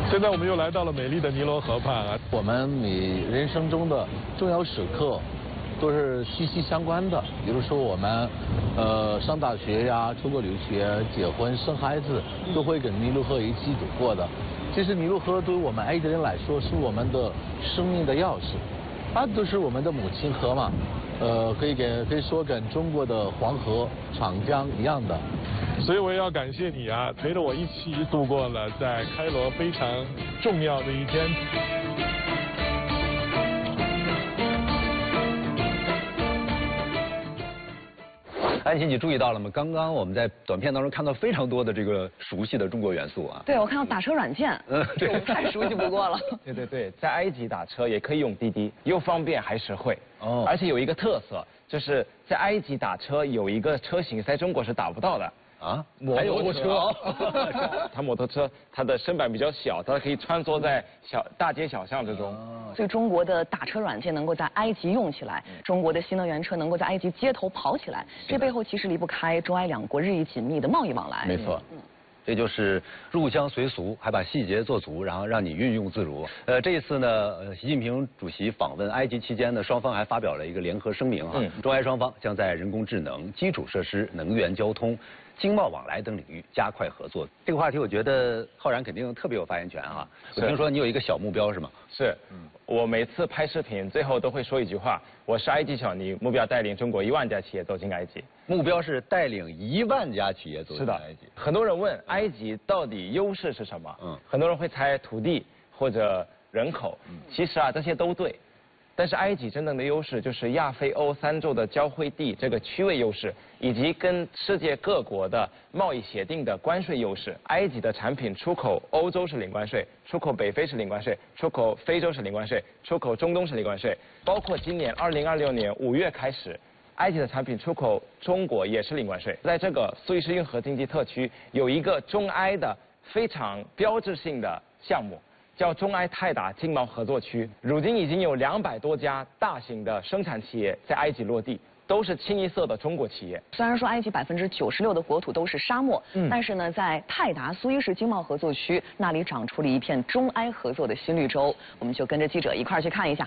现在我们又来到了美丽的尼罗河畔啊。 我们你人生中的重要时刻都是息息相关的，比如说我们上大学呀、出国留学、结婚、生孩子，都会跟尼罗河一起度过的。其实尼罗河对于我们埃及人来说是我们的生命的钥匙，它都是我们的母亲河嘛，可以说跟中国的黄河、长江一样的。 所以我也要感谢你啊，陪着我一起度过了在开罗非常重要的一天。 安琪，你注意到了吗？刚刚我们在短片当中看到非常多的这个熟悉的中国元素啊。 对，我看到打车软件， 对， 太熟悉不过了。 对，在埃及打车也可以用滴滴，又方便还实惠。 哦。 而且有一个特色，就是在埃及打车有一个车型在中国是打不到的。 啊， 摩托车，它摩托车它的身板比较小，它可以穿梭在大街小巷之中。 所以中国的打车软件能够在埃及用起来，中国的新能源车能够在埃及街头跑起来，这背后其实离不开中埃两国日益紧密的贸易往来。 没错。这就是入乡随俗，还把细节做足，然后让你运用自如。这一次呢，习近平主席访问埃及期间呢，双方还发表了一个联合声明啊，中埃双方将在人工智能、基础设施、能源交通、经贸往来等领域加快合作。这个话题我觉得浩然肯定特别有发言权哈。我听说你有一个小目标是吗？ 是，我每次拍视频最后都会说一句话：我是埃及小尼，目标带领中国1万家企业走进埃及。 目标是带领1万家企业走进埃及。 很多人问埃及到底优势是什么？很多人会猜土地或者人口，其实啊这些都对。但是埃及真正的优势就是亚非欧3洲的交汇地这个区位优势，以及跟世界各国的贸易协定的关税优势。埃及的产品出口欧洲是零关税，出口北非是零关税，出口非洲是零关税，出口中东是零关税。包括今年2026年5月开始，埃及的产品出口中国也是零关税。在这个苏伊士运河经济特区有一个中埃的非常标志性的项目，叫中埃泰达经贸合作区，如今已经有200多家大型的生产企业在埃及落地，都是清一色的中国企业。 虽然说埃及96%的国土都是沙漠，但是呢，在泰达苏伊士经贸合作区那里长出了一片中埃合作的新绿洲，我们就跟着记者一块儿去看一下。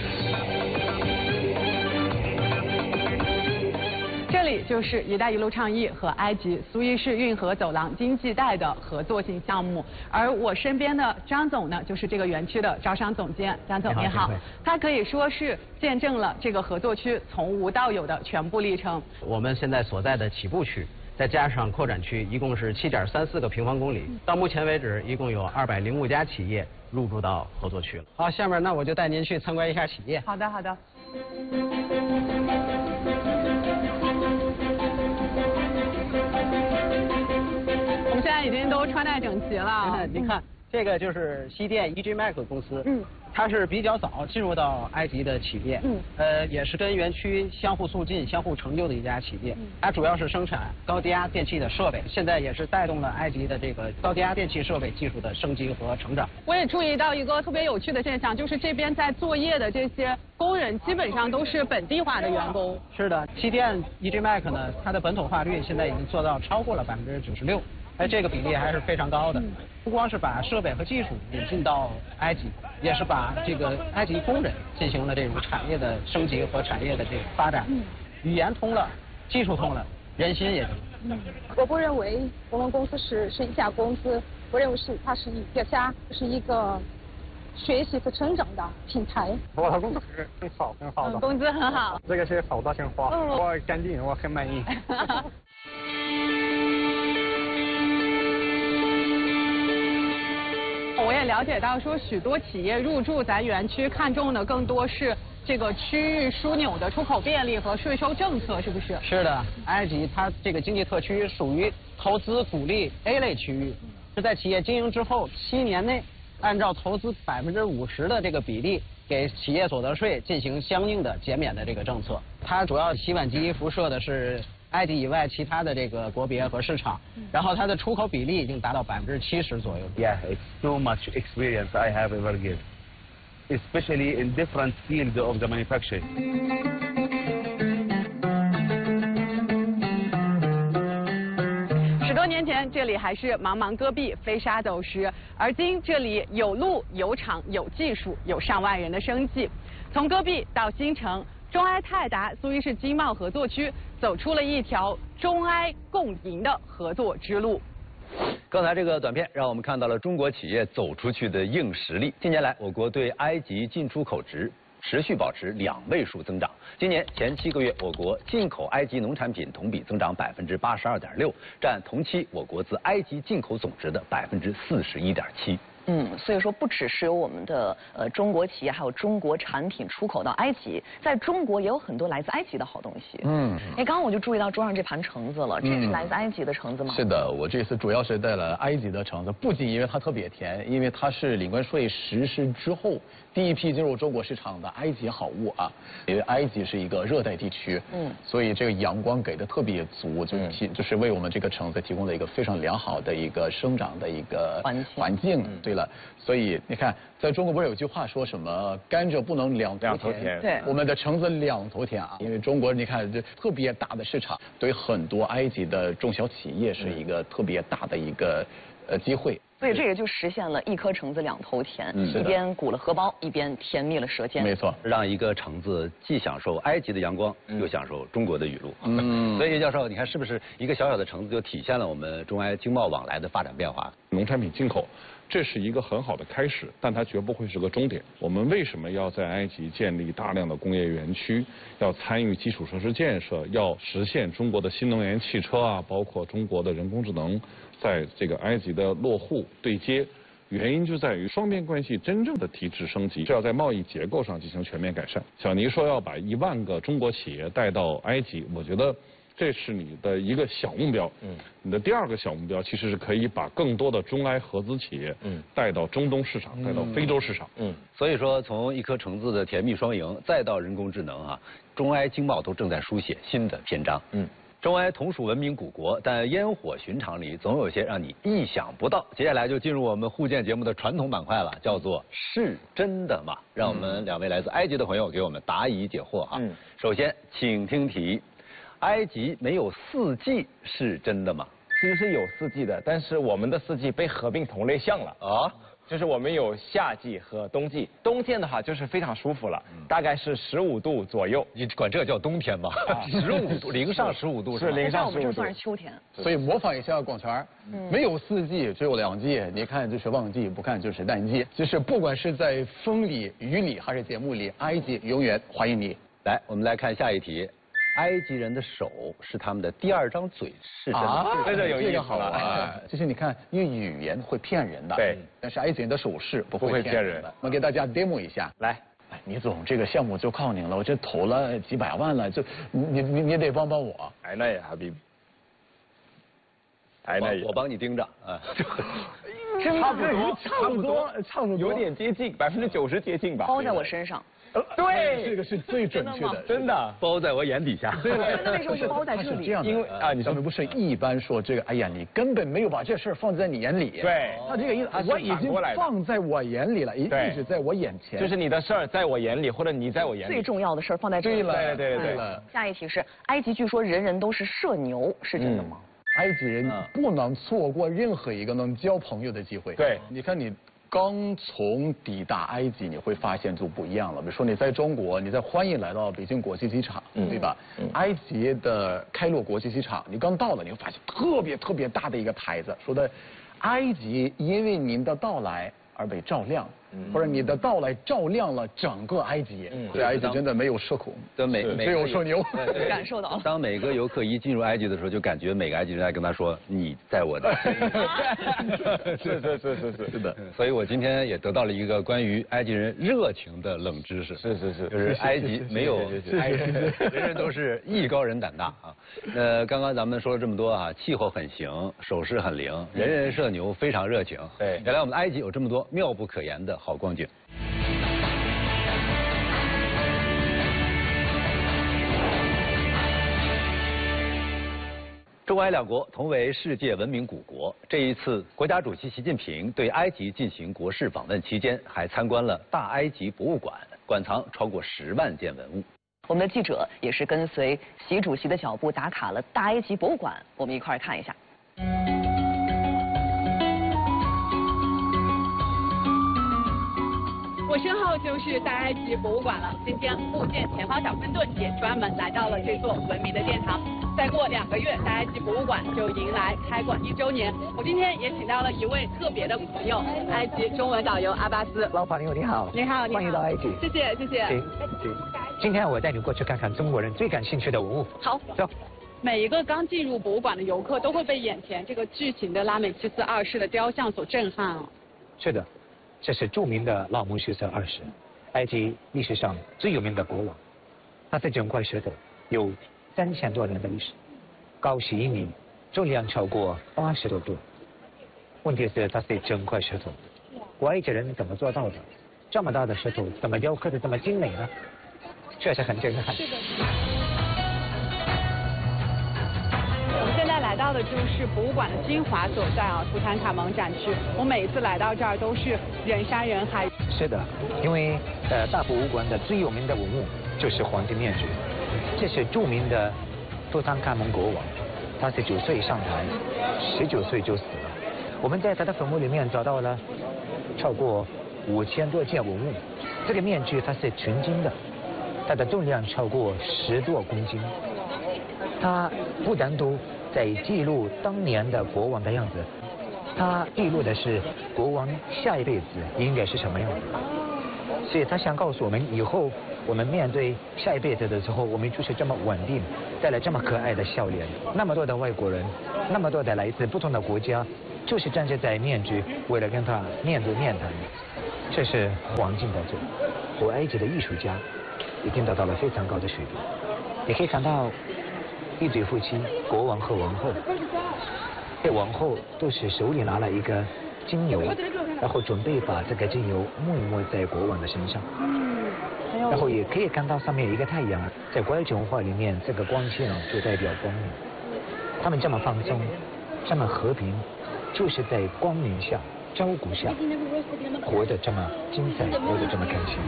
这里就是“一带一路”倡议和埃及苏伊士运河走廊经济带的合作性项目，而我身边的张总呢，就是这个园区的招商总监。张总你好，他可以说是见证了这个合作区从无到有的全部历程。 我们现在所在的起步区，再加上扩展区，一共是7.34个平方公里。到目前为止，一共有205家企业入驻到合作区了。好，下面那我就带您去参观一下企业。 好的，好的。我们现在已经都穿戴整齐了。 你看，这个就是西电 EGMAX 公司，它是比较早进入到埃及的企业，也是跟园区相互促进、相互成就的一家企业。它主要是生产高低压电器的设备，现在也是带动了埃及的这个高低压电器设备技术的升级和成长。 我也注意到一个特别有趣的现象，就是这边在作业的这些工人基本上都是本地化的员工。 是的，西电 EGMAX 呢，它的本土化率现在已经做到超过了96%。这个比例还是非常高的，不光是把设备和技术引进到埃及，也是把这个埃及工人进行了这种产业的升级和产业的这个发展。语言通了，技术通了，人心也通了。 我不认为我们公司是一家公司，我认为它是一个家，是一个学习和成长的平台。 我的工资很好的， 工资很好。 这个是好大鲜花，我干净，我很满意。 我也了解到说，许多企业入驻咱园区，看重的更多是这个区域枢纽的出口便利和税收政策，是不是？ 是的，埃及它这个经济特区属于投资鼓励 A 类区域，是在企业经营之后7年内，按照投资50%的这个比例，给企业所得税进行相应的减免的这个政策。它主要洗碗机辐射的是埃及以外其他的这个国别和市场，然后它的出口比例已经达到70%左右。 Yeah, it's too much experience I have ever given, especially in different fields of the manufacturing. 10多年前，这里还是茫茫戈壁，飞沙走石，而今这里有路、有厂、有技术，有上万人的生计。从戈壁到新城，中埃泰达苏伊士经贸合作区走出了一条中埃共赢的合作之路。 刚才这个短片让我们看到了中国企业走出去的硬实力。近年来，我国对埃及进出口值持续保持2位数增长。今年前7个月，我国进口埃及农产品同比增长82.6%，占同期我国自埃及进口总值的41.7%。 所以说不只是有我们的中国企业，还有中国产品出口到埃及，在中国也有很多来自埃及的好东西。刚刚我就注意到桌上这盘橙子了，这是来自埃及的橙子吗？ 是的，我这次主要是带了埃及的橙子，不仅因为它特别甜，因为它是领关税实施之后第一批进入中国市场的埃及好物啊。因为埃及是一个热带地区，所以这个阳光给的特别足，就是为我们这个橙子提供了一个非常良好的一个生长的一个环境。对了，所以你看，在中国不是有句话说什么甘蔗不能两头甜？对，我们的橙子2头甜啊。因为中国你看这特别大的市场，对很多埃及的中小企业是一个特别大的一个机会。 所以这也就实现了一颗橙子2头甜，一边鼓了荷包，一边甜蜜了舌尖。 没错， 让一个橙子既享受埃及的阳光，又享受中国的雨露。所以叶教授，你看是不是一个小小的橙子就体现了我们中埃经贸往来的发展变化？ 农产品进口，这是一个很好的开始，但它绝不会是个终点。我们为什么要在埃及建立大量的工业园区，要参与基础设施建设，要实现中国的新能源汽车啊，包括中国的人工智能在这个埃及的落户对接？原因就在于双边关系真正的提质升级是要在贸易结构上进行全面改善。小尼说要把1万个中国企业带到埃及，我觉得这是你的一个小目标。你的第2个小目标其实是可以把更多的中埃合资企业带到中东市场，带到非洲市场。 所以说从一颗橙子的甜蜜双赢，再到人工智能啊，中埃经贸都正在书写新的篇章。中埃同属文明古国，但烟火寻常里总有些让你意想不到。接下来就进入我们互鉴节目的传统板块了，叫做是真的吗？让我们2位来自埃及的朋友给我们答疑解惑啊。首先，请听题：埃及没有4季是真的吗？ 其实是有4季的，但是我们的4季被合并同类项了啊。就是我们有夏季和冬季，冬天的话就是非常舒服了，大概是15度左右。 你管这叫冬天吗？15度，零上15度是零上15度。 我们这算是秋天。 所以模仿一下广泉，没有4季，只有2季。你看就是旺季，不看就是淡季。就是不管是在风里、雨里还是节目里，埃及永远欢迎你。 来，我们来看下一题。埃及人的手是他们的第2张嘴，是真的？ 这个有意思好啊！就是你看，因为语言会骗人的， 对， 但是埃及人的手势不会骗人的。我给大家 demo 一下， 来， 倪总，这个项目就靠您了，我这投了几百万了，就你得帮帮我。 哎，那也哈比，哎，那也我帮你盯着啊。 差不多，有点接近，90%接近吧。 包在我身上。 对， 这个是最准确的， 真的包在我眼底下。 对，那为什么是包在这里？ 这样的，因为你咱们不是一般说这个，哎呀，你根本没有把这事儿放在你眼里。 对， 他这个意思，我已经放在我眼里了，一直在我眼前。 就是你的事儿在我眼里，或者你在我眼里。 最重要的事儿放在这里。 对了。 下一题是，埃及据说人人都是社牛，是真的吗？ 埃及人不能错过任何一个能交朋友的机会。 对， 你看你。刚从抵达埃及，你会发现就不一样了。比如说你在中国，你在欢迎来到北京国际机场，对吧？埃及的开罗国际机场，你刚到了，你会发现特别大的一个牌子，说的埃及因为您的到来而被照亮。或者你的到来照亮了整个埃及，对埃及真的没有社恐，只有社牛。 感受到了。 当每个游客一进入埃及的时候，就感觉每个埃及人在跟他说：“你在我的。” 是的。 所以我今天也得到了一个关于埃及人热情的冷知识。 是， 就是埃及没有埃及人人都是艺高人胆大啊。刚刚咱们说了这么多啊，气候很行，手势很灵，人社牛，非常热情。 对， 原来我们埃及有这么多妙不可言的好光景。中埃2国同为世界文明古国，这一次国家主席习近平对埃及进行国事访问期间，还参观了大埃及博物馆，馆藏超过10万件文物。 我们的记者也是跟随习主席的脚步打卡了大埃及博物馆，我们一块儿看一下。 我身后就是大埃及博物馆了。今天福建前方小分队也专门来到了这座文明的殿堂。再过2个月，大埃及博物馆就迎来开馆1周年。我今天也请到了一位特别的朋友，埃及中文导游阿巴斯。 老朋友你好。 你好， 欢迎到埃及。 谢谢，谢谢。 行。今天我带你过去看看中国人最感兴趣的文物。 好， 走。 每一个刚进入博物馆的游客都会被眼前这个巨型的拉美西斯2世的雕像所震撼哦。 是的，这是著名的拉姆西斯2世，埃及历史上最有名的国王。他的整块石头有3000多年的历史，高10米，重量超过80多吨。问题是它是整块石头，埃及人怎么做到的？这么大的石头怎么雕刻的这么精美呢？确实很震撼。 是的。我们现在来到的就是博物馆的精华所在啊，图坦卡蒙展区。我每一次来到这儿都是人山人海。 是的，因为大博物馆的最有名的文物就是黄金面具，这是著名的图坦卡蒙国王，他是9岁上台，19岁就死了。我们在他的坟墓里面找到了超过5000多件文物，这个面具它是纯金的，它的重量超过10多公斤。它不单独在记录当年的国王的样子，它记录的是国王下一辈子应该是什么样子。所以他想告诉我们，以后我们面对下一辈子的时候，我们就是这么稳定，带来这么可爱的笑脸。那么多的外国人，那么多的来自不同的国家，就是站在面具，为了跟他面对面谈。这是黄金宝座，古埃及的艺术家已经达到了非常高的水平。你可以看到一对夫妻，国王和王后，这王后都是手里拿了一个精油，然后准备把这个精油抹一抹在国王的身上。然后也可以看到上面有一个太阳，在古埃及文化里面，这个光线就代表光明。他们这么放松，这么和平，就是在光明下、照顾下，活得这么精彩，活得这么开心。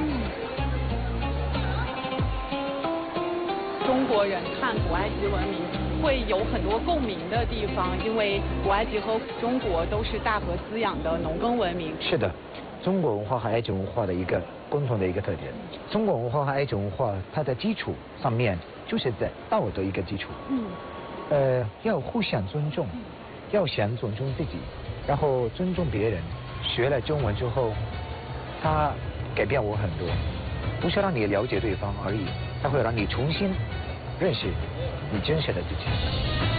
中国人看古埃及文明会有很多共鸣的地方，因为古埃及和中国都是大河滋养的农耕文明。 是的，中国文化和埃及文化的一个共同的一个特点。中国文化和埃及文化它的基础上面就是在道德一个基础。要互相尊重，要先尊重自己，然后尊重别人。学了中文之后，它改变我很多，不是让你了解对方而已，它会让你重新认识你真实的自己。